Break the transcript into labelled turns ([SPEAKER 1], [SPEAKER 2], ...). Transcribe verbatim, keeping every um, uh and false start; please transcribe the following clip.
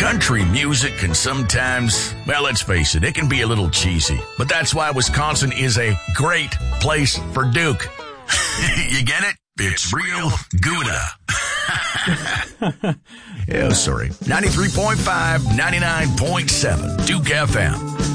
[SPEAKER 1] Country music can sometimes, well, let's face it, it can be a little cheesy. But that's why Wisconsin is a great place for Duke. You get it? It's real Gouda. Oh, sorry. ninety-three point five, ninety-nine point seven, Duke F M.